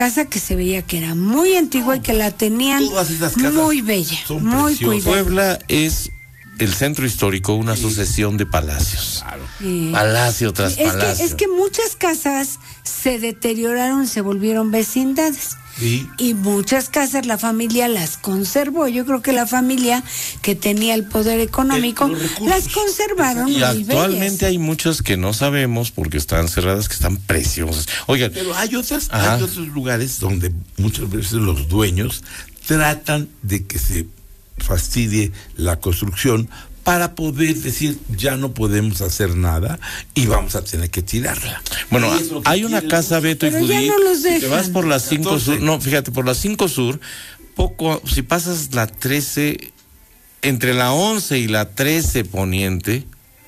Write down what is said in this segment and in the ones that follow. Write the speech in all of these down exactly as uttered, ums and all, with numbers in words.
casa que se veía que era muy antigua y que la tenían muy bella, muy cuidada. Puebla es el centro histórico, una sucesión de palacios. Claro. Sí. Palacio tras es palacio. Que, es que muchas casas se deterioraron, se volvieron vecindades. Sí. Y muchas casas la familia las conservó. Yo creo que la familia que tenía el poder económico el, las conservaron. Y actualmente bellas. Hay muchas que no sabemos porque están cerradas, que están preciosas. Oigan, pero hay otras, hay otros lugares donde muchas veces los dueños tratan de que se fastidie la construcción para poder decir ya no podemos hacer nada y vamos a tener que tirarla. Bueno, hay una casa, Beto y Judith, no si te vas por las cinco sur, no, fíjate, por las cinco sur, poco, si pasas la trece, entre la once y la trece poniente,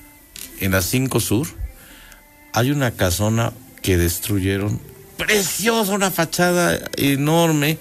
en la cinco sur, hay una casona que destruyeron, preciosa, una fachada enorme,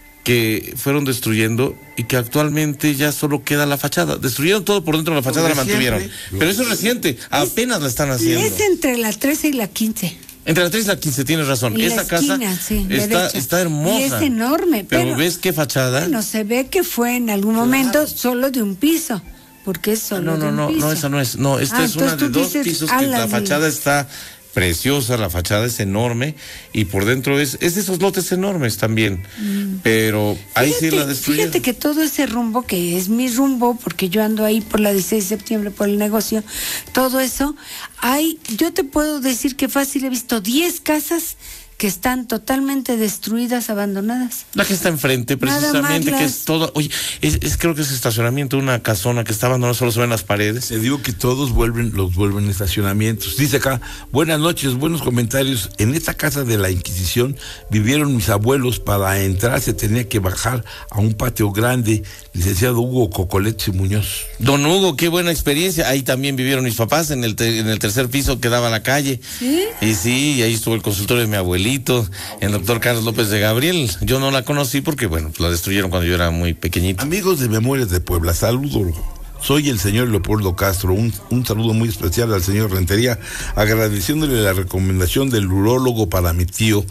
que fueron destruyendo y que actualmente ya solo queda la fachada. Destruyeron todo por dentro de la fachada, la mantuvieron. Pero eso es reciente, apenas la están haciendo. Es entre la trece y la quince. Entre la trece y la quince, tienes razón. Y esa esquina, casa sí, está, está hermosa. Y es enorme. Pero, pero ¿ves qué fachada? Bueno, se ve que fue en algún claro. momento solo de un piso. Porque es solo no, no, de un no, piso. No, esa no es. No, esta ah, es una de dos dices, pisos que la fachada de... está preciosa, la fachada es enorme y por dentro es, es de esos lotes enormes también, mm. pero ahí fíjate, sí la destruyeron. Fíjate que todo ese rumbo, que es mi rumbo, porque yo ando ahí por la dieciséis de septiembre, por el negocio, todo eso, hay, yo te puedo decir que fácil he visto diez casas que están totalmente destruidas, abandonadas. La que está enfrente, precisamente, que es todo, oye, es, es creo que es estacionamiento, una casona que está abandonada, solo se ven las paredes. Te digo que todos vuelven, los vuelven estacionamientos. Dice acá, buenas noches, buenos comentarios. En esta casa de la Inquisición vivieron mis abuelos. Para entrar se tenía que bajar a un patio grande. Licenciado Hugo Cocoleche Muñoz. Don Hugo, qué buena experiencia. Ahí también vivieron mis papás, en el, te, en el tercer piso que daba a la calle. ¿Sí? Y sí, y ahí estuvo el consultorio de mi abuelito, el doctor Carlos López de Gabriel. Yo no la conocí porque, bueno, la destruyeron cuando yo era muy pequeñito. Amigos de Memorias de Puebla, saludos. Soy el señor Leopoldo Castro. Un, un saludo muy especial al señor Rentería, agradeciéndole la recomendación del urólogo para mi tío.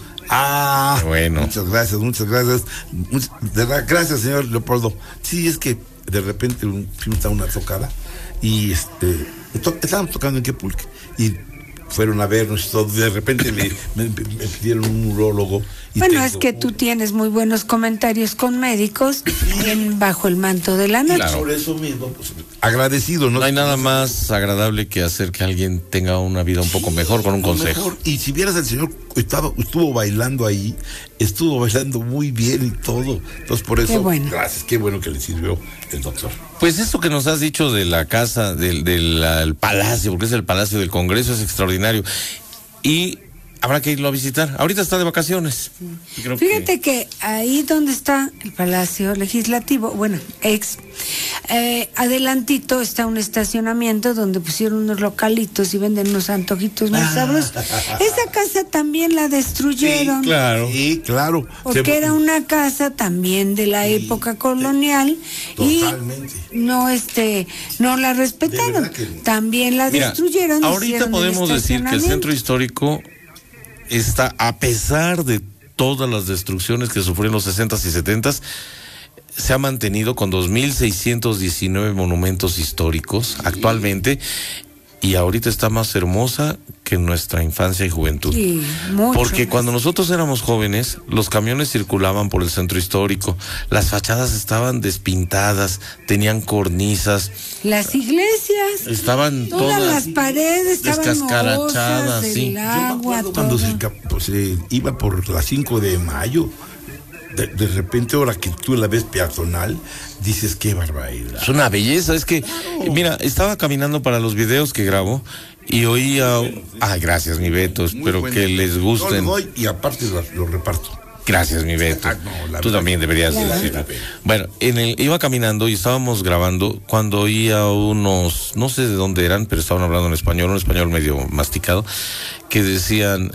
Ah, bueno. Muchas gracias, muchas gracias. Muchas, de verdad, gracias, señor Leopoldo. Sí, es que de repente fuimos a una tocada y este to, estábamos tocando en Quepulque y fueron a vernos y todo, de repente me, me, me pidieron un urólogo. Y bueno, tengo... es que tú tienes muy buenos comentarios con médicos en, bajo el manto de la noche. Claro. Por eso mismo, pues, agradecido, ¿no? No hay nada más agradable que hacer que alguien tenga una vida un poco mejor con un consejo. Mejor. Y si vieras, el señor estaba, estuvo bailando ahí, estuvo bailando muy bien y todo. Entonces, por eso, qué bueno. Gracias, qué bueno que le sirvió el doctor. Pues esto que nos has dicho de la casa, del, del el palacio, porque es el Palacio del Congreso, es extraordinario. Y habrá que irlo a visitar. Ahorita está de vacaciones. Sí. Creo Fíjate que... que ahí donde está el Palacio Legislativo, bueno, ex, eh, adelantito está un estacionamiento donde pusieron unos localitos y venden unos antojitos muy sabrosos. Esa casa también la destruyeron. Sí, claro. Sí, claro. Porque Se... era una casa también de la sí, época colonial totalmente. Y no este no la respetaron. Que... También la Mira, destruyeron. Ahorita podemos decir que el centro histórico está, a pesar de todas las destrucciones que sufrió en los sesentas y setentas, se ha mantenido con dos mil seiscientos diecinueve monumentos históricos actualmente, y ahorita está más hermosa que en nuestra infancia y juventud. Sí, mucho porque más. Cuando nosotros éramos jóvenes, los camiones circulaban por el centro histórico, las fachadas estaban despintadas, tenían cornisas. Las iglesias estaban todas, todas las paredes descascarachadas, sí. Agua, Yo cuando se, pues, se iba por la cinco de mayo, de, de repente ahora que tú la ves peatonal, dices qué barbaridad. Es una belleza, es que, claro. Mira, estaba caminando para los videos que grabo y oía... Bueno, sí. Ay, gracias, mi Beto, espero bueno. que les gusten. Yo lo doy y aparte lo, lo reparto. Gracias, mi Beto. Ah, no, tú también deberías decirlo. Bueno, en el, iba caminando y estábamos grabando cuando oía unos, no sé de dónde eran, pero estaban hablando en español, un español medio masticado, que decían,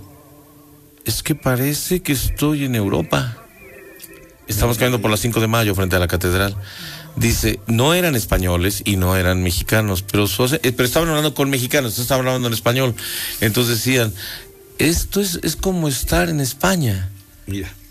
es que parece que estoy en Europa. Estamos caminando por la cinco de mayo frente a la catedral. Dice, no eran españoles y no eran mexicanos, pero, pero estaban hablando con mexicanos, estaban hablando en español. Entonces decían, esto es, es como estar en España. Mira.